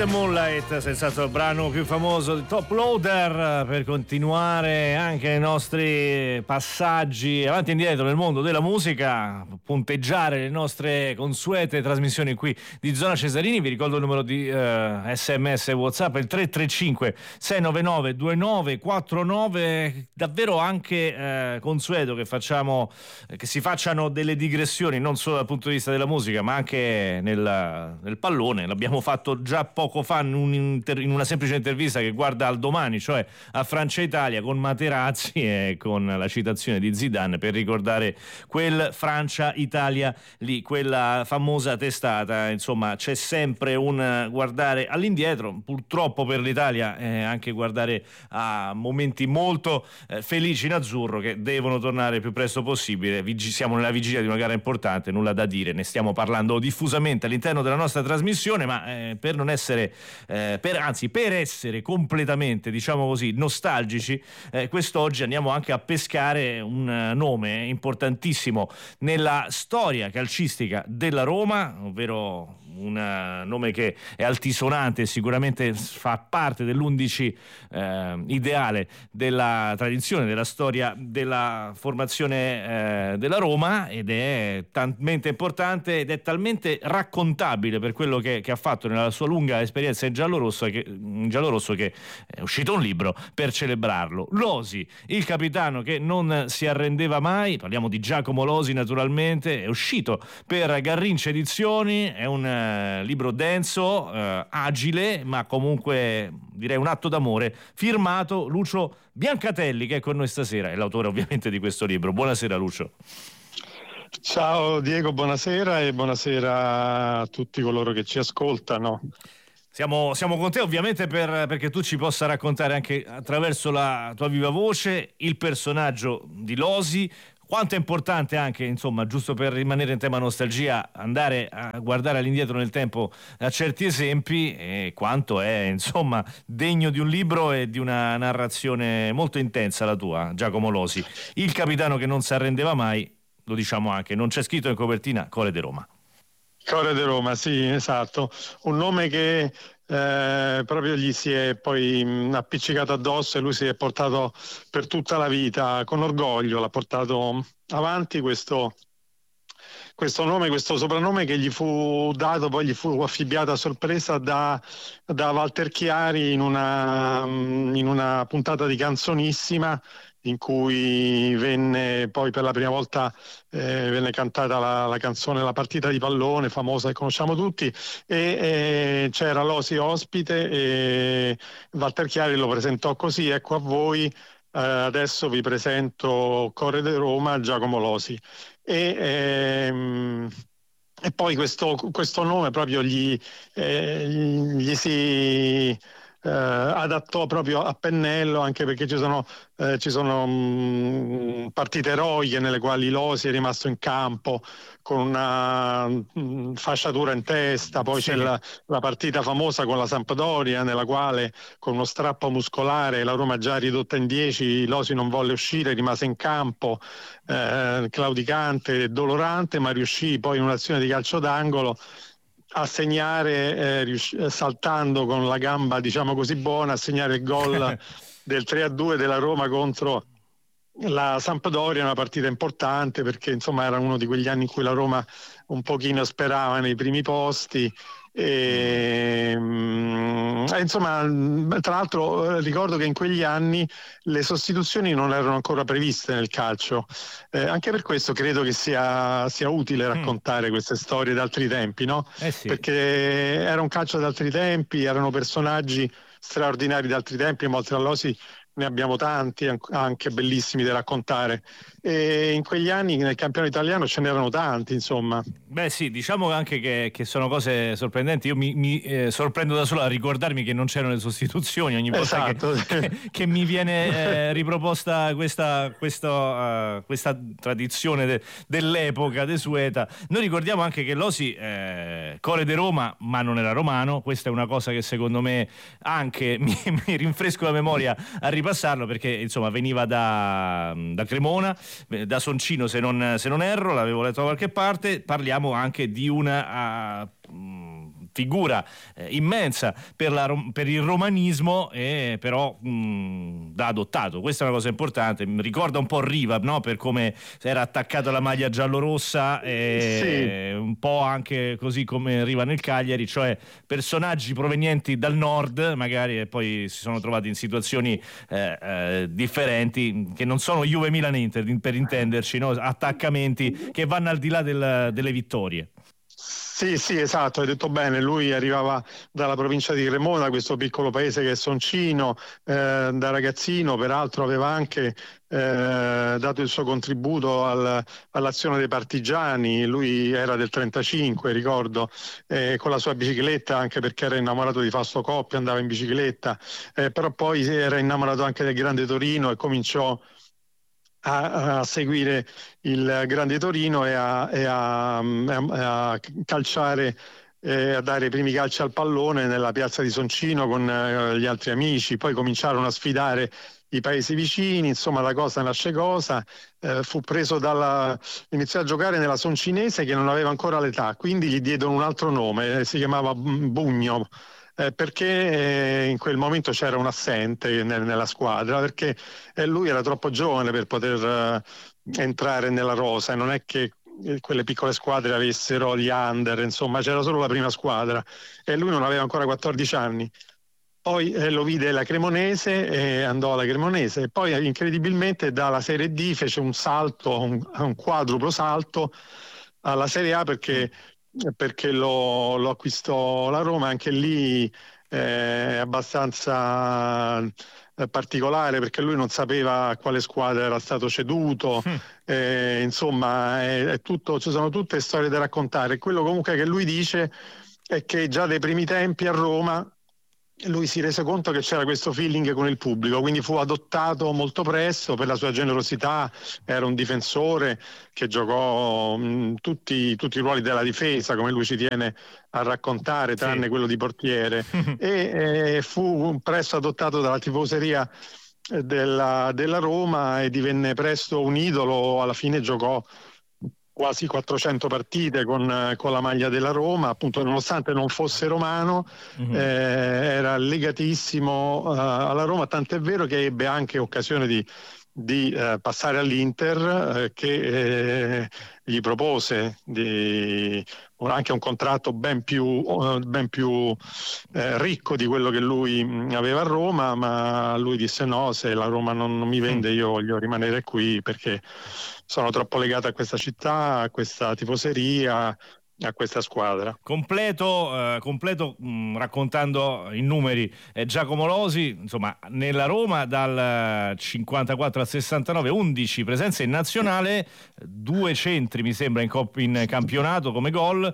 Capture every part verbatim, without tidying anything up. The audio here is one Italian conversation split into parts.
the Moonlight, senz'altro il brano più famoso di Top Loader, per continuare anche i nostri passaggi avanti e indietro nel mondo della musica, punteggiare le nostre consuete trasmissioni qui di Zona Cesarini. Vi ricordo il numero di uh, sms e WhatsApp, il tre tre cinque sei nove nove due nove quattro nove. Davvero anche uh, consueto che facciamo, che si facciano delle digressioni non solo dal punto di vista della musica ma anche nel, nel pallone. L'abbiamo fatto già poco fa in, un inter- in una semplice intervista che guarda al domani, cioè a Francia-Italia, con Materazzi e con la citazione di Zidane per ricordare quel Francia-Italia lì, quella famosa testata. Insomma, c'è sempre un guardare all'indietro, purtroppo per l'Italia eh, anche guardare a momenti molto eh, felici in azzurro che devono tornare il più presto possibile. Vigi- siamo nella vigilia di una gara importante, nulla da dire, ne stiamo parlando diffusamente all'interno della nostra trasmissione, ma eh, per non essere eh, per, anzi per essere completamente, diciamo così, nostalgici, eh, quest'oggi andiamo anche a pescare un nome importantissimo nella storia calcistica della Roma, ovvero un nome che è altisonante e sicuramente fa parte dell'undici eh, ideale della tradizione, della storia della formazione eh, della Roma, ed è talmente importante ed è talmente raccontabile per quello che, che ha fatto nella sua lunga esperienza in giallorosso che, in giallorosso che è uscito un libro per celebrarlo. Losi, il capitano che non si arrendeva mai, parliamo di Giacomo Losi naturalmente, è uscito per Garrincha Edizioni, è un libro denso, eh, agile, ma comunque direi un atto d'amore, firmato Lucio Biancatelli, che è con noi stasera, è l'autore ovviamente di questo libro. Buonasera Lucio. Ciao Diego, buonasera e buonasera a tutti coloro che ci ascoltano. Siamo, siamo con te ovviamente per, perché tu ci possa raccontare anche attraverso la tua viva voce il personaggio di Losi. Quanto è importante anche, insomma, giusto per rimanere in tema nostalgia, andare a guardare all'indietro nel tempo a certi esempi, e quanto è, insomma, degno di un libro e di una narrazione molto intensa la tua, Giacomo Losi. Il capitano che non si arrendeva mai, lo diciamo anche, non c'è scritto in copertina, Core de Roma. Core de Roma, sì, esatto. Un nome che eh, proprio gli si è poi mh, appiccicato addosso e lui si è portato per tutta la vita con orgoglio, l'ha portato avanti questo, questo nome, questo soprannome che gli fu dato, poi gli fu affibbiato a sorpresa da, da Walter Chiari in una, in una puntata di Canzonissima, in cui venne poi per la prima volta eh, venne cantata la, la canzone La partita di pallone, famosa che conosciamo tutti, e eh, c'era Losi ospite e Walter Chiari lo presentò così: ecco a voi, eh, adesso vi presento Core de Roma, Giacomo Losi. E, ehm, e poi questo, questo nome proprio gli, eh, gli si Uh, adattò proprio a pennello, anche perché ci sono, uh, ci sono um, partite eroiche nelle quali Losi è rimasto in campo con una um, fasciatura in testa. Poi sì. C'è la, la partita famosa con la Sampdoria, nella quale con uno strappo muscolare, la Roma già ridotta in dieci, Losi non volle uscire, rimase in campo uh, claudicante e dolorante, ma riuscì poi in un'azione di calcio d'angolo a segnare, eh, rius- saltando con la gamba, diciamo così, buona, a segnare il gol del tre a due della Roma contro la Sampdoria, una partita importante perché insomma era uno di quegli anni in cui la Roma un pochino sperava nei primi posti. E, mm. e insomma, tra l'altro ricordo che in quegli anni le sostituzioni non erano ancora previste nel calcio, eh, anche per questo credo che sia, sia utile raccontare mm. queste storie d'altri tempi, no? Eh sì. Perché era un calcio d'altri tempi, erano personaggi straordinari d'altri tempi, ma oltre a Losi ne abbiamo tanti anche bellissimi da raccontare, e in quegli anni nel campionato italiano ce n'erano tanti, insomma. Beh sì, diciamo anche che, che sono cose sorprendenti. Io mi, mi eh, sorprendo da solo a ricordarmi che non c'erano le sostituzioni ogni volta esatto. che, che, che mi viene eh, riproposta questa, questa, uh, questa tradizione de, dell'epoca desueta. Noi ricordiamo anche che Losi eh, Core de Roma, ma non era romano. Questa è una cosa che secondo me anche mi, mi rinfresco la memoria a ripassarlo, perché insomma veniva da, da Cremona, da Soncino se non, se non erro, l'avevo letto da qualche parte. Parliamo anche di una uh, figura eh, immensa per, la, per il romanismo, e però mh, da adottato. Questa è una cosa importante, mi ricorda un po' Riva, no? Per come era attaccato alla maglia giallorossa, e sì, un po' anche così come Riva nel Cagliari, cioè personaggi provenienti dal nord magari e poi si sono trovati in situazioni eh, eh, differenti, che non sono Juve Milan Inter per intenderci, no? Attaccamenti che vanno al di là del, delle vittorie. Sì, sì, esatto, hai detto bene, lui arrivava dalla provincia di Cremona, questo piccolo paese che è Soncino, eh, da ragazzino peraltro aveva anche eh, dato il suo contributo al, all'azione dei partigiani, lui era del trentacinque, ricordo, eh, con la sua bicicletta, anche perché era innamorato di Fausto Coppi, andava in bicicletta, eh, però poi era innamorato anche del Grande Torino e cominciò A, a seguire il Grande Torino e a, e a, a calciare, eh, a dare i primi calci al pallone nella piazza di Soncino con eh, gli altri amici. Poi cominciarono a sfidare i paesi vicini, insomma la cosa nasce cosa, eh, fu preso dalla, iniziò a giocare nella Soncinese che non aveva ancora l'età, quindi gli diedero un altro nome, eh, si chiamava Bugno. Eh, perché eh, in quel momento c'era un assente nel, nella squadra, perché eh, lui era troppo giovane per poter eh, entrare nella rosa, e non è che eh, quelle piccole squadre avessero gli under, insomma c'era solo la prima squadra e lui non aveva ancora quattordici anni. Poi eh, lo vide la Cremonese e andò alla Cremonese, e poi eh, incredibilmente dalla Serie D fece un salto, un, un quadruplo salto alla Serie A, perché perché lo, lo acquistò la Roma. Anche lì è abbastanza eh, particolare, perché lui non sapeva a quale squadra era stato ceduto, mm. eh, insomma è, è tutto, ci sono tutte storie da raccontare. Quello comunque che lui dice è che già dai primi tempi a Roma lui si rese conto che c'era questo feeling con il pubblico, quindi fu adottato molto presto per la sua generosità. Era un difensore che giocò mh, tutti, tutti i ruoli della difesa, come lui ci tiene a raccontare, tranne sì, quello di portiere, e eh, fu presto adottato dalla tifoseria della, della Roma e divenne presto un idolo. Alla fine giocò quasi quattrocento partite con, con la maglia della Roma, appunto, nonostante non fosse romano, mm-hmm. eh, era legatissimo uh, alla Roma, tant'è vero che ebbe anche occasione di, di uh, passare all'Inter, uh, che eh, gli propose di, anche un contratto ben più, uh, ben più eh, ricco di quello che lui mh, aveva a Roma, ma lui disse no, se la Roma non, non mi vende io voglio rimanere qui, perché sono troppo legato a questa città, a questa tifoseria, a questa squadra. Completo, eh, completo mh, raccontando in numeri eh, Giacomo Losi, insomma, nella Roma dal cinquantaquattro al sessantanove, undici presenze in nazionale, due centri mi sembra in, cop- in campionato come gol,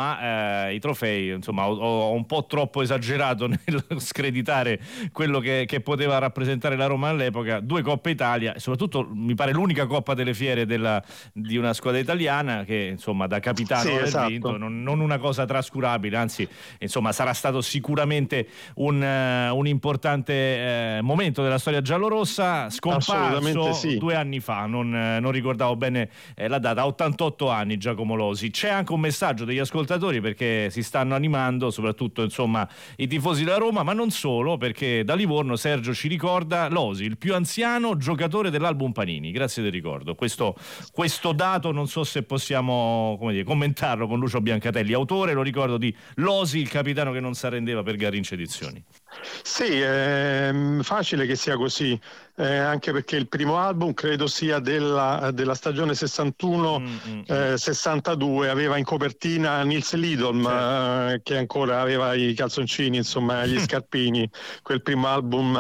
ma eh, i trofei, insomma, ho, ho un po' troppo esagerato nel screditare quello che, che poteva rappresentare la Roma all'epoca. Due Coppe Italia, e soprattutto mi pare l'unica Coppa delle Fiere della, di una squadra italiana, che insomma da capitano sì, ha esatto. vinto, non, non una cosa trascurabile, anzi insomma sarà stato sicuramente un, uh, un importante uh, momento della storia giallorossa. Scomparso sì. due anni fa, non, uh, non ricordavo bene eh, la data, ottantotto anni Giacomo Losi. C'è anche un messaggio degli ascoltatori, perché si stanno animando soprattutto insomma i tifosi della Roma, ma non solo, perché da Livorno Sergio ci ricorda Losi, il più anziano giocatore dell'album Panini. Grazie del ricordo. Questo, questo dato non so se possiamo, come dire, commentarlo con Lucio Biancatelli, autore, lo ricordo, di Losi, il capitano che non si arrendeva per Garrincha Edizioni. Sì, è facile che sia così, eh, anche perché il primo album credo sia della, della stagione sessantuno sessantadue, eh, aveva in copertina Nils Lidholm, certo. eh, che ancora aveva i calzoncini, insomma gli scarpini, quel primo album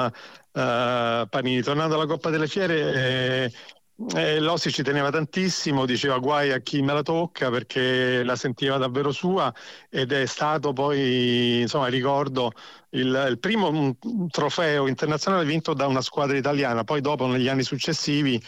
eh, Panini. Tornando alla Coppa delle Fiere, eh, Eh, Losi ci teneva tantissimo, diceva guai a chi me la tocca, perché la sentiva davvero sua, ed è stato poi, insomma, ricordo il, il primo un, un trofeo internazionale vinto da una squadra italiana. Poi dopo, negli anni successivi,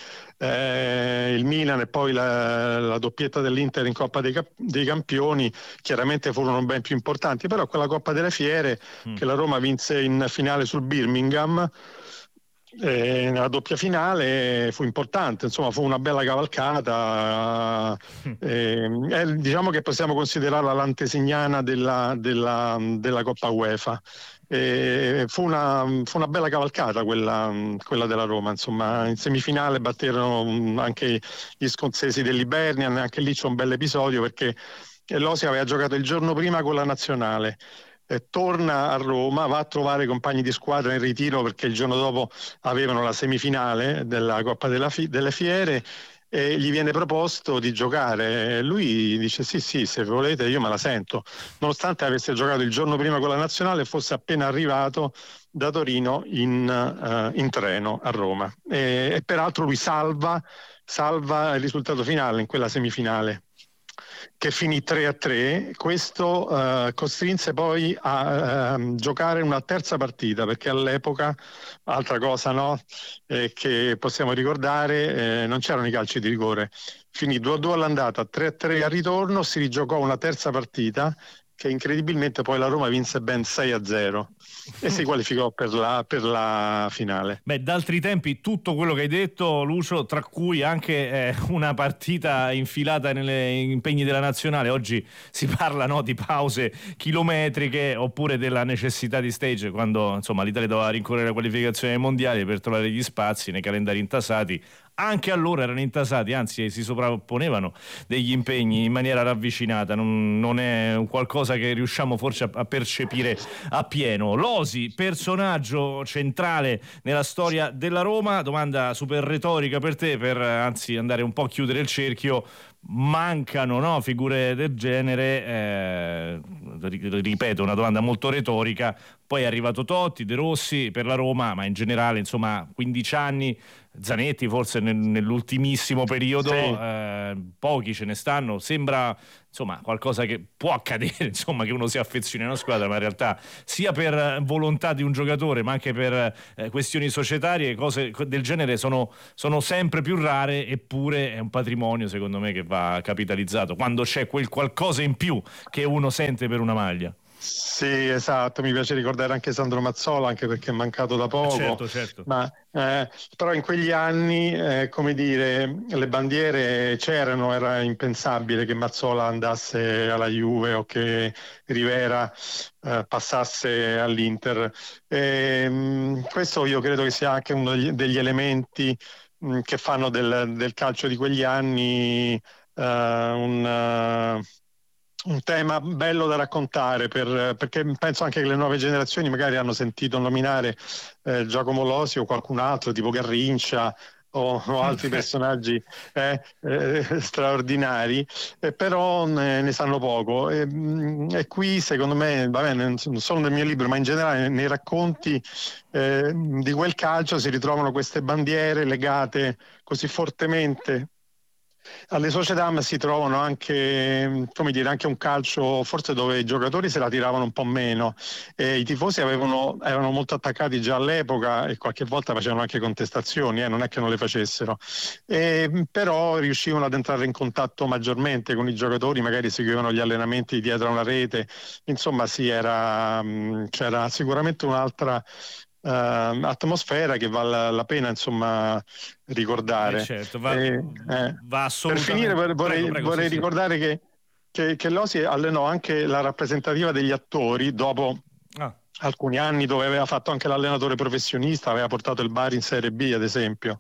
eh, il Milan e poi la, la doppietta dell'Inter in Coppa dei, dei Campioni chiaramente furono ben più importanti, però quella Coppa delle Fiere mm. che la Roma vinse in finale sul Birmingham, E nella doppia finale fu importante, insomma fu una bella cavalcata, e, e diciamo che possiamo considerarla l'antesignana della, della, della Coppa UEFA. E fu, una, fu una bella cavalcata quella, quella della Roma, insomma in semifinale batterono anche gli scozzesi dell'Hibernian, anche lì c'è un bel episodio perché l'Osi aveva giocato il giorno prima con la nazionale. Eh, torna a Roma, va a trovare i compagni di squadra in ritiro perché il giorno dopo avevano la semifinale della Coppa della Fi- delle Fiere e gli viene proposto di giocare. E lui dice sì sì, se volete io me la sento, nonostante avesse giocato il giorno prima con la nazionale e fosse appena arrivato da Torino in, uh, in treno a Roma. E, e peraltro lui salva, salva il risultato finale in quella semifinale, che finì tre a tre. Questo uh, costrinse poi a uh, giocare una terza partita, perché all'epoca, altra cosa no, eh, che possiamo ricordare, eh, non c'erano i calci di rigore. Finì due a due all'andata, tre a tre al ritorno, si rigiocò una terza partita che incredibilmente poi la Roma vinse ben sei a zero e si qualificò per la, per la finale. Beh, d'altri tempi tutto quello che hai detto, Lucio, tra cui anche eh, una partita infilata negli impegni della nazionale. Oggi si parla, no, di pause chilometriche oppure della necessità di stage, quando insomma l'Italia doveva rincorrere la qualificazione ai mondiali per trovare gli spazi nei calendari intasati. Anche allora erano intasati, anzi si sovrapponevano degli impegni in maniera ravvicinata. Non, non è un qualcosa che riusciamo forse a, a percepire appieno. L'Osi, personaggio centrale nella storia della Roma. Domanda super retorica per te, per anzi andare un po' a chiudere il cerchio. Mancano, no, figure del genere, eh, ripeto, una domanda molto retorica. Poi è arrivato Totti, De Rossi per la Roma, ma in generale insomma quindici anni, Zanetti forse nel, nell'ultimissimo periodo, sì. eh, pochi ce ne stanno. Sembra insomma qualcosa che può accadere, insomma, che uno si affezioni a una squadra, ma in realtà sia per volontà di un giocatore ma anche per eh, questioni societarie, cose del genere sono, sono sempre più rare, eppure è un patrimonio secondo me che va capitalizzato quando c'è quel qualcosa in più che uno sente per una maglia. Sì, esatto, mi piace ricordare anche Sandro Mazzola, anche perché è mancato da poco, certo, certo. Ma, eh, però in quegli anni, eh, come dire, le bandiere c'erano, era impensabile che Mazzola andasse alla Juve o che Rivera eh, passasse all'Inter. E, mh, questo io credo che sia anche uno degli, degli elementi mh, che fanno del, del calcio di quegli anni uh, un... Uh, un tema bello da raccontare, per, perché penso anche che le nuove generazioni magari hanno sentito nominare eh, Giacomo Losi o qualcun altro tipo Garrincia o, o altri personaggi eh, eh, straordinari, eh, però ne, ne sanno poco e, e qui secondo me, va bene, non solo nel mio libro ma in generale nei racconti eh, di quel calcio si ritrovano queste bandiere legate così fortemente alle società, ma si trovano anche, come dire, anche un calcio forse dove i giocatori se la tiravano un po' meno e i tifosi avevano, erano molto attaccati già all'epoca e qualche volta facevano anche contestazioni, eh, non è che non le facessero, e, però riuscivano ad entrare in contatto maggiormente con i giocatori, magari seguivano gli allenamenti dietro a una rete, insomma sì, era, c'era sicuramente un'altra Uh, atmosfera che vale la, la pena insomma ricordare. Eh certo, va, eh, eh. va assolutamente. Per finire vorrei, prego, prego, vorrei sì, ricordare sì. che, che, che Losi allenò anche la rappresentativa degli attori dopo ah. alcuni anni, dove aveva fatto anche l'allenatore professionista, aveva portato il Bari in Serie B ad esempio,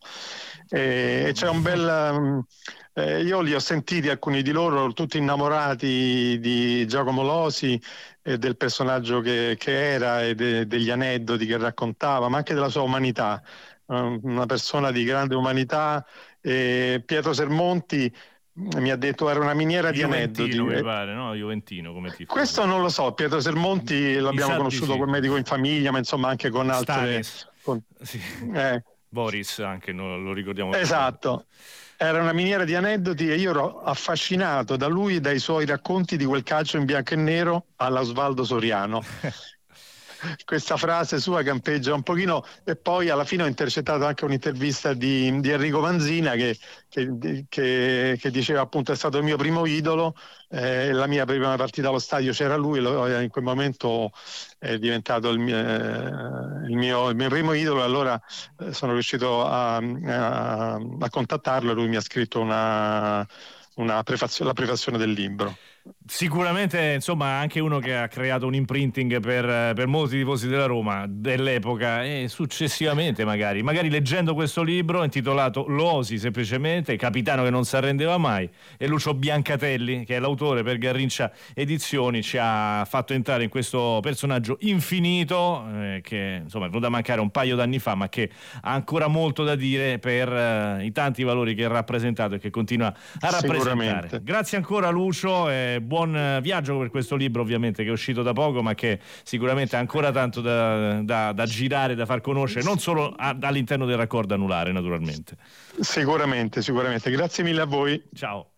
e, e c'è un bel um, eh, io li ho sentiti alcuni di loro tutti innamorati di Giacomo Losi e del personaggio che, che era e de, degli aneddoti che raccontava, ma anche della sua umanità, um, una persona di grande umanità. E Pietro Sermonti mi ha detto era una miniera di Juventino, aneddoti. Mi pare, no? Juventino come ti Questo non lo so, Pietro Sermonti l'abbiamo conosciuto sì. come medico in famiglia, ma insomma anche con altre con... Sì. Eh. Boris anche, no, lo ricordiamo. Esatto. Era una miniera di aneddoti e io ero affascinato da lui e dai suoi racconti di quel calcio in bianco e nero alla Osvaldo Soriano. questa frase sua campeggia un pochino, e poi alla fine ho intercettato anche un'intervista di, di Enrico Manzina che, che, che, che diceva appunto è stato il mio primo idolo, eh, la mia prima partita allo stadio c'era lui, lo, in quel momento è diventato il mio, il mio, il mio primo idolo, e allora sono riuscito a, a, a contattarlo e lui mi ha scritto una, una prefazione, la prefazione del libro. Sicuramente, insomma, anche uno che ha creato un imprinting per, per molti tifosi della Roma dell'epoca, e successivamente magari magari leggendo questo libro intitolato L'Osi, semplicemente capitano che non si arrendeva mai, e Lucio Biancatelli, che è l'autore per Garrincia Edizioni, ci ha fatto entrare in questo personaggio infinito, eh, che insomma è venuto a mancare un paio d'anni fa, ma che ha ancora molto da dire per eh, i tanti valori che ha rappresentato e che continua a rappresentare. Grazie ancora Lucio, e buon viaggio per questo libro, ovviamente, che è uscito da poco, ma che sicuramente ha ancora tanto da, da, da girare, da far conoscere, non solo a, all'interno del raccordo anulare, naturalmente. Sicuramente, sicuramente. Grazie mille a voi. Ciao.